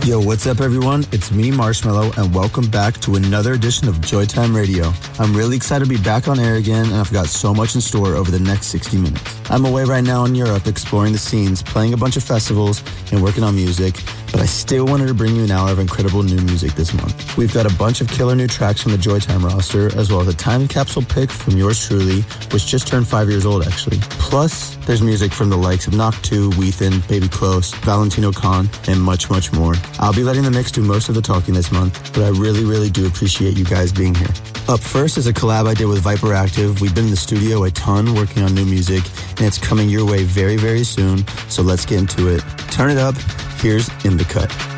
Yo, what's up, everyone? It's me, Marshmallow, and welcome back to another edition of Joytime Radio. I'm really excited to be back on air again, and I've got so much in store over the next 60 minutes. I'm away right now in Europe exploring the scenes, playing a bunch of festivals, and working on music, but I still wanted to bring you an hour of incredible new music this month. We've got a bunch of killer new tracks from the Joytime roster, as well as a time capsule pick from yours truly, which just turned 5 years old, actually. Plus, there's music from the likes of Knock 2, Weathen, Baby Close, Valentino Khan, and much, much more. I'll be letting the mix do most of the talking this month, but I really do appreciate you guys being here. Up first is a collab I did with Viper Active. We've been in the studio a ton working on new music, and it's coming your way very soon, so let's get into it. Turn it up. Here's In the Cut.